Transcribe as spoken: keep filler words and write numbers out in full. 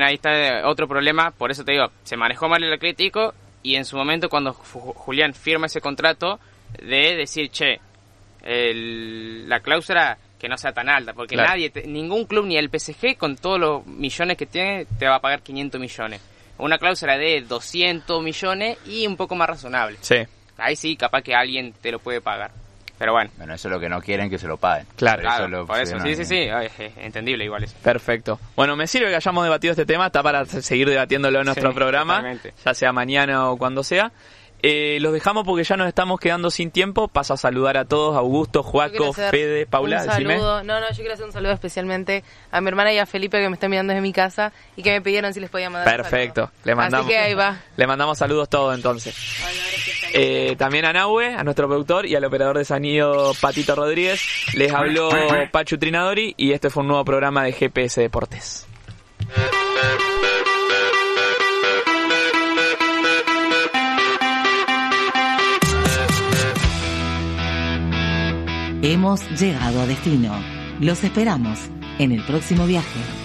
ahí está otro problema, por eso te digo, se manejó mal el Atlético y en su momento cuando Julián firma ese contrato de decir, che, el, la cláusula que no sea tan alta, porque claro. nadie, te, ningún club, ni el P S G con todos los millones que tiene, te va a pagar quinientos millones. Una cláusula de doscientos millones y un poco más razonable. Sí. Ahí sí, capaz que alguien te lo puede pagar. Pero bueno. Bueno, eso es lo que no quieren que se lo paguen. Claro, claro eso lo por eso. Sí, sí, sí. Es, es entendible igual eso. Perfecto. Bueno, me sirve que hayamos debatido este tema. Está para seguir debatiéndolo en nuestro sí, programa. Totalmente. Ya sea mañana o cuando sea. Eh, los dejamos porque ya nos estamos quedando sin tiempo. Paso a saludar a todos. Augusto, Joaco, Fede, Paula. Un saludo. No, no, yo quiero hacer un saludo especialmente a mi hermana y a Felipe que me están mirando desde mi casa y que me pidieron si les podía mandar. Perfecto. Le mandamos, Así que ahí va. Le mandamos saludos todos entonces. Eh, también a Nahue, a nuestro productor y al operador de sonido Patito Rodríguez. Les habló Pachu Trinadori y este fue un nuevo programa de G P S Deportes. Hemos llegado a destino. Los esperamos en el próximo viaje.